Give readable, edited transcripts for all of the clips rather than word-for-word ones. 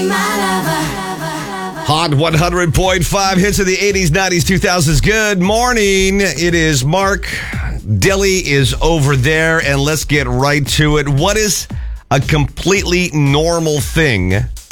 Hot 100.5 hits of the 80s, 90s, 2000s. Good morning. It is Mark. Dilly is over there, and let's get right to it. What is a completely normal thing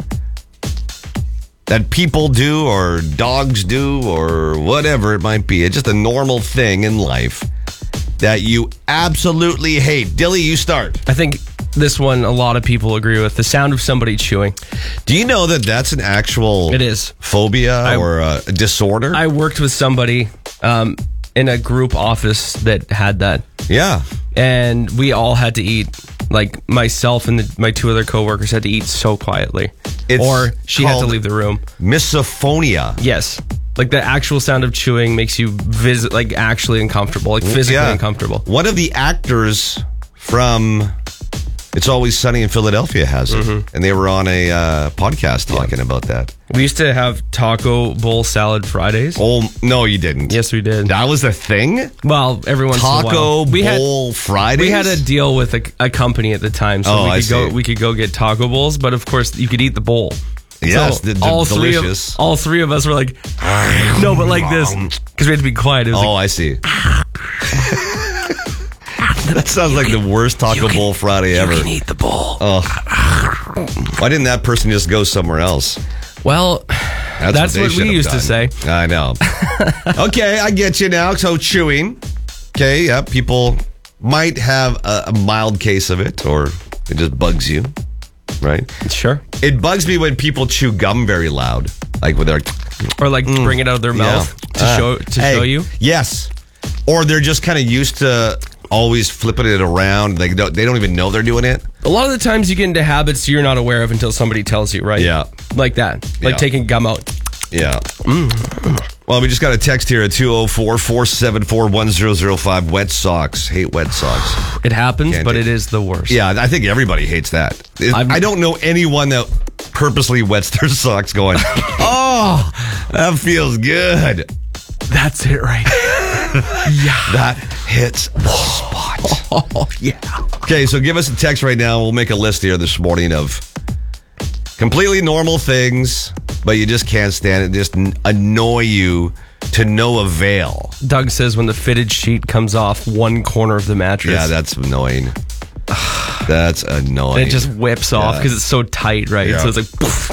that people do or dogs do or whatever it might be? It's just a normal thing in life that you absolutely hate. Dilly, you start. I think this one a lot of people agree with. The sound of somebody chewing. Do you know that that's an actual It is. phobia or a disorder? I worked with somebody in a group office that had that. Yeah. And we all had to eat. Like myself and my two other coworkers had to eat so quietly. Or she had to leave the room. Misophonia. Yes. Like the actual sound of chewing makes you actually uncomfortable, like physically uncomfortable. One of the actors from It's Always Sunny in Philadelphia has it. And they were on a podcast talking about that. We used to have taco bowl salad Fridays. Oh, no, you didn't. Yes, we did. That was a thing? Well, every once in a while. Taco bowl Fridays? We had a deal with a company at the time, so we could go get taco bowls, but of course you could eat the bowl. Yes, so delicious. All three of us were like, no, but like this, because we had to be quiet. It was I see. That sounds like the worst Taco Bowl Friday ever. You can eat the bowl. Oh. Why didn't that person just go somewhere else? Well, that's what we used to say. I know. Okay, I get you now. So chewing. Okay, yeah, people might have a mild case of it, or it just bugs you, right? Sure. It bugs me when people chew gum very loud, like with their... Or like bring it out of their mouth to show you. Yes. Or they're just kind of used to always flipping it around. They don't even know they're doing it. A lot of the times you get into habits you're not aware of until somebody tells you, right? Yeah. Like that. Like taking gum out. Yeah. Well, we just got a text here at 204-474-1005. Wet socks. Hate wet socks. It happens, but it is the worst. Yeah, I think everybody hates that. I don't know anyone that purposely wets their socks going, oh, that feels good. That's it right. Yeah. That hits the spot. Oh, yeah. Okay, so give us a text right now. We'll make a list here this morning of completely normal things, but you just can't stand it. Just annoy you to no avail. Doug says when the fitted sheet comes off one corner of the mattress. Yeah, that's annoying. That's annoying. And it just whips off because it's so tight, right? Yeah. So it's like...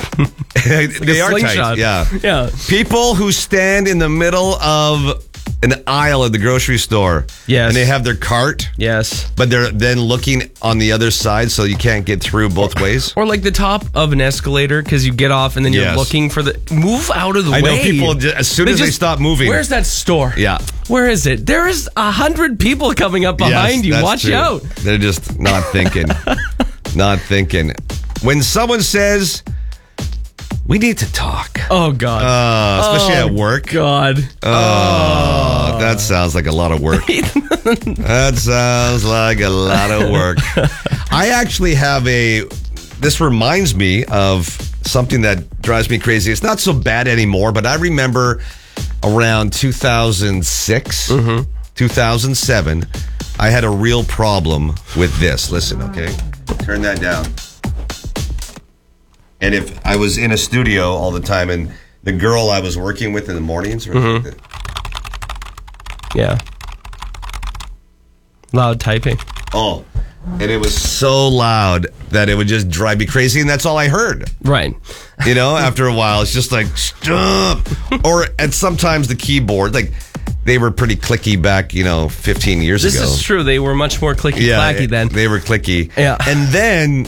They are tight, yeah. People who stand in the middle of an aisle at the grocery store. Yes. And they have their cart. Yes. But they're then looking on the other side so you can't get through both ways. Or like the top of an escalator because you get off and then you're looking for the... Move out of the way. I know people, as soon as they stop moving. Where's that store? Yeah. Where is it? There is 100 people coming up behind you. Watch out. They're just not thinking. Not thinking. When someone says... We need to talk. Oh, God. Especially at work. God. That sounds like a lot of work. That sounds like a lot of work. I actually have this reminds me of something that drives me crazy. It's not so bad anymore, but I remember around 2006, 2007, I had a real problem with this. Listen, okay? Turn that down. And if I was in a studio all the time and the girl I was working with in the mornings... Yeah. Loud typing. Oh, and it was so loud that it would just drive me crazy, and that's all I heard. Right. You know, after a while, it's just like, stop. And sometimes the keyboard, like, they were pretty clicky back, 15 years ago. This is true. They were much more clicky-clacky then. They were clicky. Yeah. And then...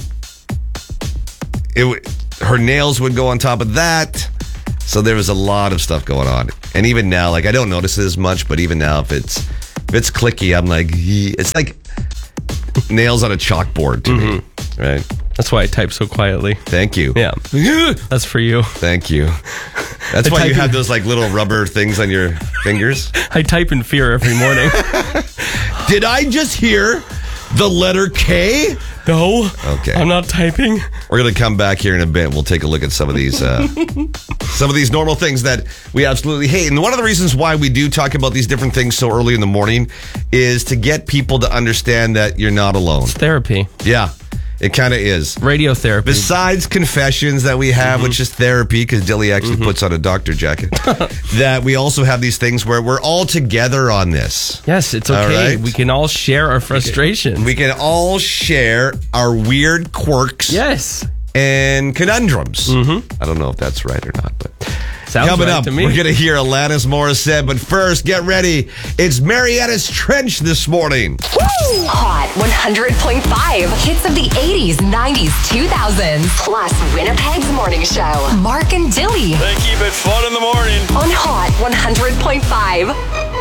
her nails would go on top of that. So there was a lot of stuff going on. And even now, like, I don't notice it as much, but even now, if it's clicky, I'm like, it's like nails on a chalkboard to me. Right? That's why I type so quietly. Thank you. Yeah. That's for you. Thank you. That's why you have those like little rubber things on your fingers. I type in fear every morning. Did I just hear the letter K? No. Okay. I'm not typing. We're going to come back here in a bit. We'll take a look at some of these normal things that we absolutely hate. And one of the reasons why we do talk about these different things so early in the morning is to get people to understand that you're not alone. It's therapy. Yeah. It kind of is. Radio therapy. Besides confessions that we have, which is therapy, because Dilly actually puts on a doctor jacket, that we also have these things where we're all together on this. Yes, it's okay. All right? We can all share our frustration. We can all share our weird quirks. Yes. And conundrums. I don't know if that's right or not, but sounds coming right up, to me. we're going to hear Alanis Morissette. But first, get ready. It's Marietta's Trench this morning. Woo! Hot 100.5. Hits of the 80s, 90s, 2000s. Plus Winnipeg's morning show. Mark and Dilly They keep it fun in the morning. on Hot 100.5.